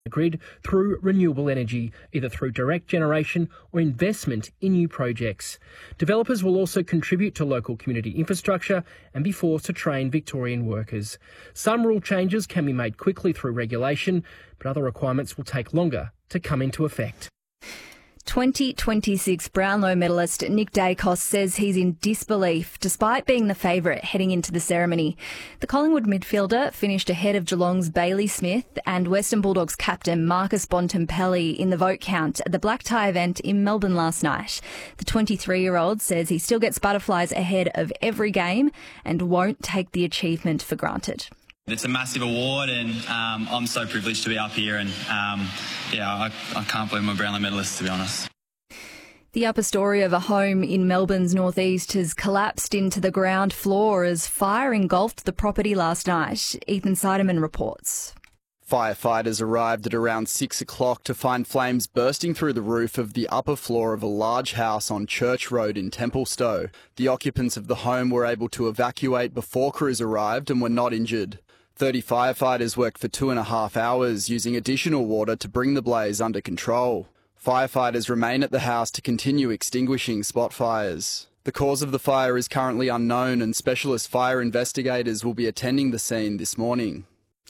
the grid through renewable energy, either through direct generation or investment in new projects. Developers will also contribute to local community infrastructure and be forced to train Victorian workers. Some rule changes can be made quickly through regulation, but other requirements will take longer to come into effect. 2026 Brownlow medalist Nick Dacos says he's in disbelief despite being the favourite heading into the ceremony. The Collingwood midfielder finished ahead of Geelong's Bailey Smith and Western Bulldogs captain Marcus Bontempelli in the vote count at the black tie event in Melbourne last night. The 23-year-old says he still gets butterflies ahead of every game and won't take the achievement for granted. It's a massive award and I'm so privileged to be up here and I can't believe I'm a Brownlow medalist, to be honest. The upper story of a home in Melbourne's northeast has collapsed into the ground floor as fire engulfed the property last night. Ethan Seidemann reports. Firefighters arrived at around 6 o'clock to find flames bursting through the roof of the upper floor of a large house on Church Road in Templestowe. The occupants of the home were able to evacuate before crews arrived and were not injured. 30 firefighters worked for 2.5 hours using additional water to bring the blaze under control. Firefighters remain at the house to continue extinguishing spot fires. The cause of the fire is currently unknown and specialist fire investigators will be attending the scene this morning.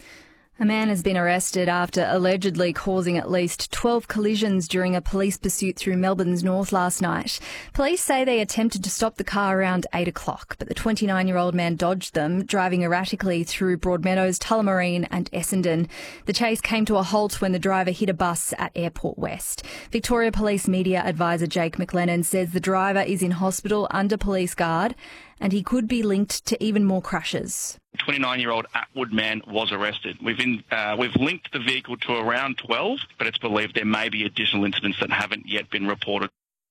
A man has been arrested after allegedly causing at least 12 collisions during a police pursuit through Melbourne's north last night. Police say they attempted to stop the car around 8 o'clock, but the 29-year-old man dodged them, driving erratically through Broadmeadows, Tullamarine and Essendon. The chase came to a halt when the driver hit a bus at Airport West. Victoria Police Media Advisor Jake McLennan says the driver is in hospital under police guard and he could be linked to even more crashes. 29-year-old Atwood man was arrested. We've linked the vehicle to around 12, but it's believed there may be additional incidents that haven't yet been reported.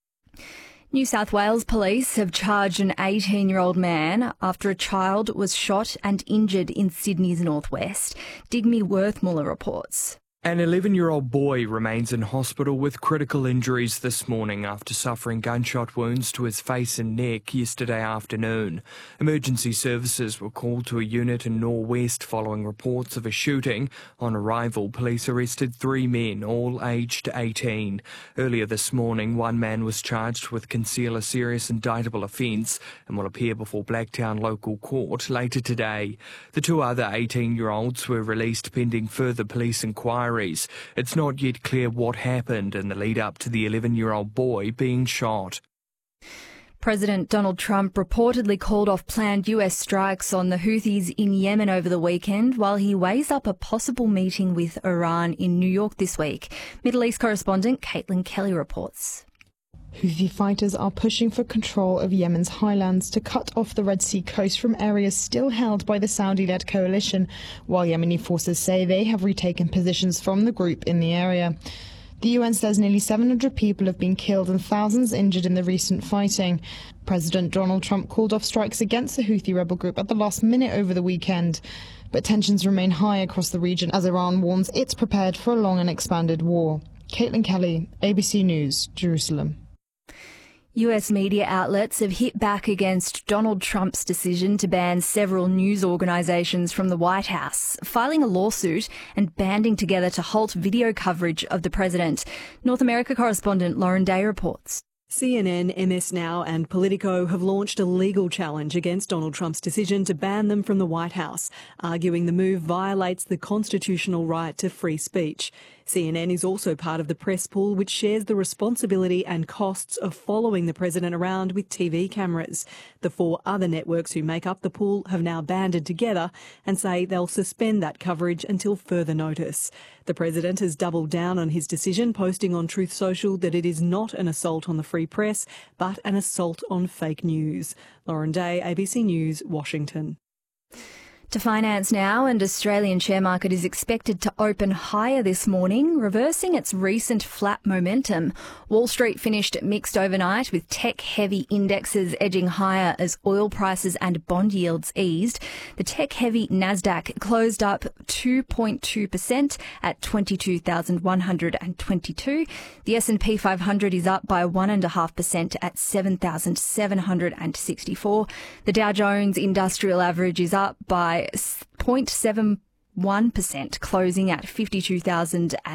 New South Wales police have charged an 18-year-old man after a child was shot and injured in Sydney's northwest. Digby Worthmuller reports. An 11-year-old boy remains in hospital with critical injuries this morning after suffering gunshot wounds to his face and neck yesterday afternoon. Emergency services were called to a unit in Norwest following reports of a shooting. On arrival, police arrested 3 men, all aged 18. Earlier this morning, one man was charged with conceal a serious indictable offence and will appear before Blacktown Local Court later today. The 2 other 18-year-olds were released pending further police inquiry. It's not yet clear what happened in the lead up to the 11-year-old boy being shot. President Donald Trump reportedly called off planned US strikes on the Houthis in Yemen over the weekend while he weighs up a possible meeting with Iran in New York this week. Middle East correspondent Caitlin Kelly reports. Houthi fighters are pushing for control of Yemen's highlands to cut off the Red Sea coast from areas still held by the Saudi-led coalition, while Yemeni forces say they have retaken positions from the group in the area. The UN says nearly 700 people have been killed and thousands injured in the recent fighting. President Donald Trump called off strikes against the Houthi rebel group at the last minute over the weekend. But tensions remain high across the region as Iran warns it's prepared for a long and expanded war. Caitlin Kelly, ABC News, Jerusalem. US media outlets have hit back against Donald Trump's decision to ban several news organisations from the White House, filing a lawsuit and banding together to halt video coverage of the president. North America correspondent Lauren Day reports. CNN, MS Now and Politico have launched a legal challenge against Donald Trump's decision to ban them from the White House, arguing the move violates the constitutional right to free speech. CNN is also part of the press pool, which shares the responsibility and costs of following the president around with TV cameras. The 4 other networks who make up the pool have now banded together and say they'll suspend that coverage until further notice. The president has doubled down on his decision, posting on Truth Social that it is not an assault on the free press, but an assault on fake news. Lauren Day, ABC News, Washington. To finance now, and Australian share market is expected to open higher this morning, reversing its recent flat momentum. Wall Street finished mixed overnight, with tech-heavy indexes edging higher as oil prices and bond yields eased. The tech-heavy Nasdaq closed up 2.2% at 22,122. The S&P 500 is up by 1.5% at 7,764. The Dow Jones Industrial Average is up by 0.71%, closing at 52,000.